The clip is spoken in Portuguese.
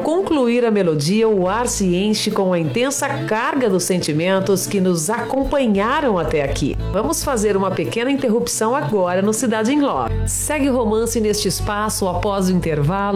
concluir a melodia, o ar se enche com a intensa carga dos sentimentos que nos acompanharam até aqui. Vamos fazer uma pequena interrupção agora no Cidade em Love. Segue o romance neste espaço após o intervalo.